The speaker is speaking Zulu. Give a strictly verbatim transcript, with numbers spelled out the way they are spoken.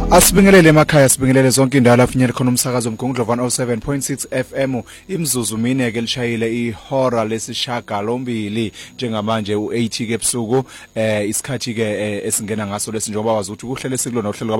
Asibingelele emakhaya, sibingelele zonke indawo lafinyela khona umsakazo omgungundlovu one oh seven point six F M. Imzuzu mine ke lishayile ihora lesishaka lombili njengamanje u eighty ke ebusuku eh isikhathi ke esingena ngaso lesinjengoba wazi ukuthi kuhlele sikulo nohlelo